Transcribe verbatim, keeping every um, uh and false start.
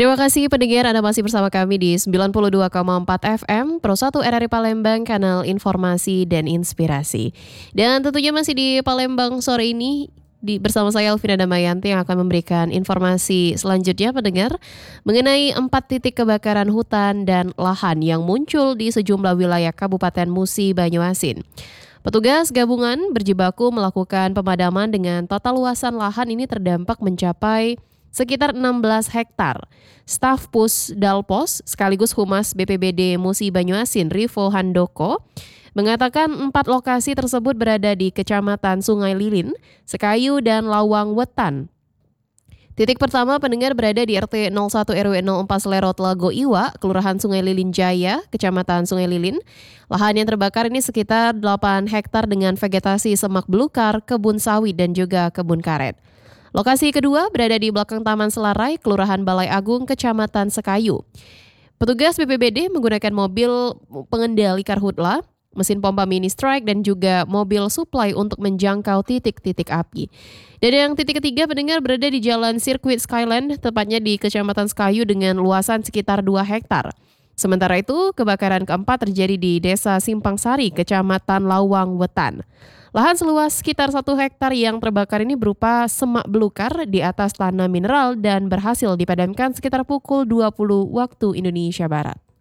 Terima kasih pendengar, Anda masih bersama kami di sembilan puluh dua koma empat F M, Pro satu R R I Palembang, kanal informasi dan inspirasi. Dan tentunya masih di Palembang sore ini, di, bersama saya Elvina Damayanti yang akan memberikan informasi selanjutnya pendengar mengenai empat titik kebakaran hutan dan lahan yang muncul di sejumlah wilayah Kabupaten Musi Banyuasin. Petugas gabungan berjibaku melakukan pemadaman dengan total luasan lahan ini terdampak mencapai sekitar enam belas hektar. Staf Pus Dalpos sekaligus Humas B P B D Musi Banyuasin Rivo Handoko mengatakan empat lokasi tersebut berada di Kecamatan Sungai Lilin, Sekayu, dan Lawang Wetan. Titik pertama pendengar berada di R T nol satu R W nol empat Selerot Lago Iwa, Kelurahan Sungai Lilin Jaya, Kecamatan Sungai Lilin. Lahan yang terbakar ini sekitar delapan hektar dengan vegetasi semak belukar, kebun sawit, dan juga kebun karet. Lokasi kedua berada di belakang Taman Selarai, Kelurahan Balai Agung, Kecamatan Sekayu. Petugas B P B D menggunakan mobil pengendali karhutla, mesin pompa mini strike, dan juga mobil suplai untuk menjangkau titik-titik api. Dan yang titik ketiga pendengar berada di Jalan Sirkuit Skyland, tepatnya di Kecamatan Sekayu dengan luasan sekitar dua hektar. Sementara itu, kebakaran keempat terjadi di Desa Simpang Sari, Kecamatan Lawang Wetan. Lahan seluas sekitar satu hektar yang terbakar ini berupa semak belukar di atas tanah mineral dan berhasil dipadamkan sekitar pukul dua puluh waktu Indonesia Barat.